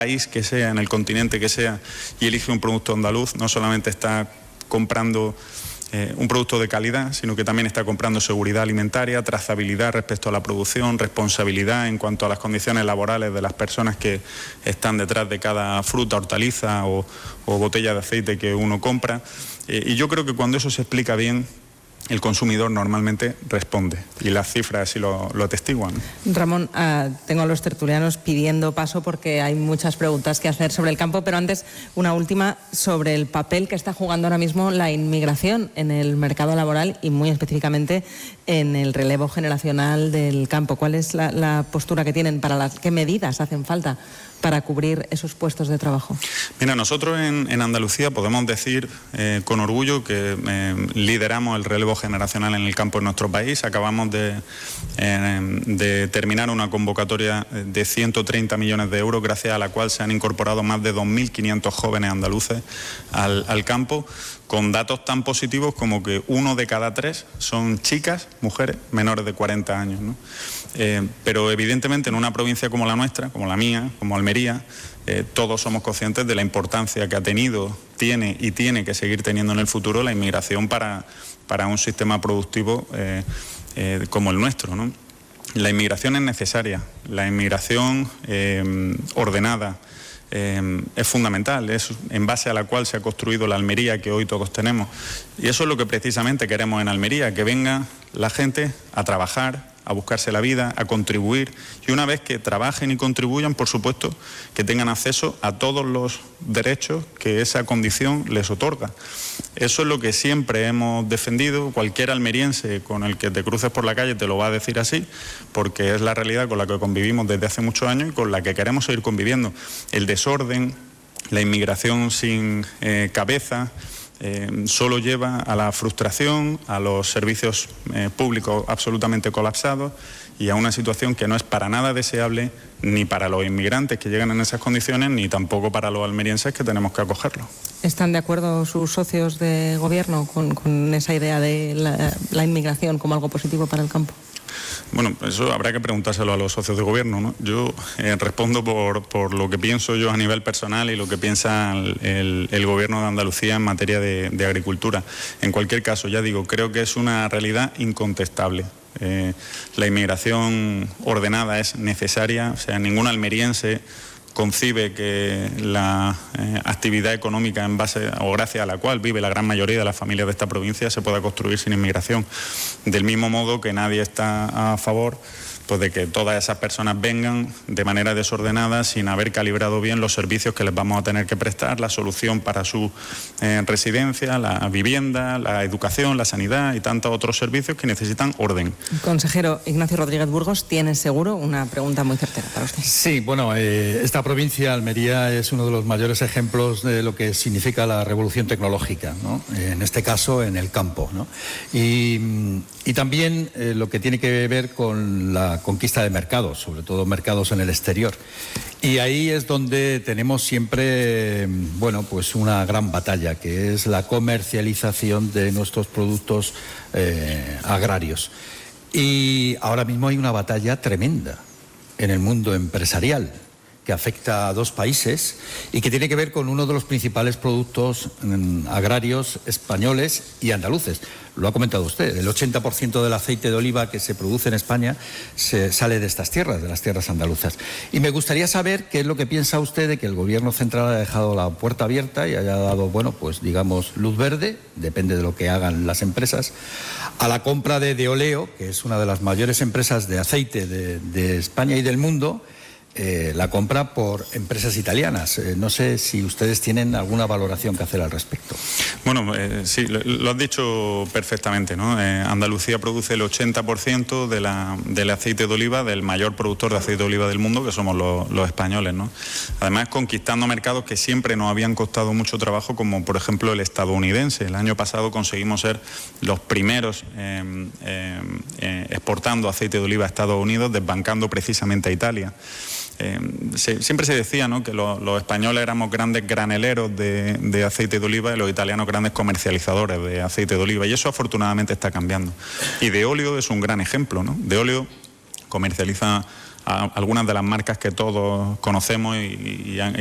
país que sea, en el continente que sea, y elige un producto andaluz, no solamente está comprando un producto de calidad, sino que también está comprando seguridad alimentaria, trazabilidad respecto a la producción, responsabilidad en cuanto a las condiciones laborales de las personas que están detrás de cada fruta, hortaliza o botella de aceite que uno compra. Y yo creo que cuando eso se explica bien, el consumidor normalmente responde, y las cifras así lo atestiguan. Ramón, tengo a los tertulianos pidiendo paso porque hay muchas preguntas que hacer sobre el campo, pero antes una última sobre el papel que está jugando ahora mismo la inmigración en el mercado laboral y muy específicamente en el relevo generacional del campo. ¿Cuál es la postura que tienen? ¿Qué medidas hacen falta para cubrir esos puestos de trabajo? Mira, nosotros en Andalucía podemos decir con orgullo que lideramos el relevo generacional en el campo en nuestro país. Acabamos de terminar una convocatoria de 130 millones de euros, gracias a la cual se han incorporado más de 2.500 jóvenes andaluces al campo, con datos tan positivos como que 1 de cada 3 son chicas, mujeres, menores de 40 años, ¿no? Pero evidentemente en una provincia como la nuestra, como la mía, como Almería, todos somos conscientes de la importancia que ha tenido, tiene y tiene que seguir teniendo en el futuro la inmigración para un sistema productivo como el nuestro, ¿no? La inmigración es necesaria, la inmigración ordenada, es fundamental, es en base a la cual se ha construido la Almería que hoy todos tenemos. Y eso es lo que precisamente queremos en Almería, que venga la gente a trabajar, a buscarse la vida, a contribuir, y una vez que trabajen y contribuyan, por supuesto, que tengan acceso a todos los derechos que esa condición les otorga. Eso es lo que siempre hemos defendido. Cualquier almeriense con el que te cruces por la calle te lo va a decir así, porque es la realidad con la que convivimos desde hace muchos años y con la que queremos seguir conviviendo. El desorden, la inmigración sin cabeza, solo lleva a la frustración, a los servicios públicos absolutamente colapsados y a una situación que no es para nada deseable ni para los inmigrantes que llegan en esas condiciones, ni tampoco para los almerienses que tenemos que acogerlos. ¿Están de acuerdo sus socios de gobierno con esa idea de la inmigración como algo positivo para el campo? Bueno, eso habrá que preguntárselo a los socios de gobierno, ¿no? Yo respondo por lo que pienso yo a nivel personal y lo que piensa el gobierno de Andalucía en materia de agricultura. En cualquier caso, ya digo, creo que es una realidad incontestable. La inmigración ordenada es necesaria, o sea, ningún almeriense concibe que la actividad económica en base o gracias a la cual vive la gran mayoría de las familias de esta provincia se pueda construir sin inmigración. Del mismo modo que nadie está a favor pues de que todas esas personas vengan de manera desordenada sin haber calibrado bien los servicios que les vamos a tener que prestar, la solución para su residencia, la vivienda, la educación, la sanidad y tantos otros servicios que necesitan orden. Consejero Ignacio Rodríguez Burgos, tiene seguro una pregunta muy certera para usted. Sí, bueno, esta provincia, Almería, es uno de los mayores ejemplos de lo que significa la revolución tecnológica, ¿no? En este caso, en el campo, ¿no? Y también lo que tiene que ver con la conquista de mercados, sobre todo mercados en el exterior. Y ahí es donde tenemos siempre, bueno, pues una gran batalla, que es la comercialización de nuestros productos agrarios. Y ahora mismo hay una batalla tremenda en el mundo empresarial que afecta a dos países y que tiene que ver con uno de los principales productos agrarios españoles y andaluces. Lo ha comentado usted, el 80% del aceite de oliva que se produce en España sale de estas tierras, de las tierras andaluzas. Y me gustaría saber qué es lo que piensa usted de que el Gobierno central haya dejado la puerta abierta y haya dado, bueno, pues digamos, luz verde, depende de lo que hagan las empresas, a la compra de Deoleo, que es una de las mayores empresas de aceite de España y del mundo, la compra por empresas italianas. No sé si ustedes tienen alguna valoración que hacer al respecto. Bueno, sí, lo has dicho perfectamente, ¿no? Andalucía produce el 80% del aceite de oliva, del mayor productor de aceite de oliva del mundo, que somos los españoles, ¿no? Además, conquistando mercados que siempre nos habían costado mucho trabajo, como por ejemplo el estadounidense. El año pasado conseguimos ser los primeros exportando aceite de oliva a Estados Unidos, desbancando precisamente a Italia. Siempre se decía, ¿no?, que los españoles éramos grandes graneleros de aceite de oliva y los italianos grandes comercializadores de aceite de oliva, y eso afortunadamente está cambiando. Y Deoleo es un gran ejemplo, ¿no? Deoleo comercializa algunas de las marcas que todos conocemos y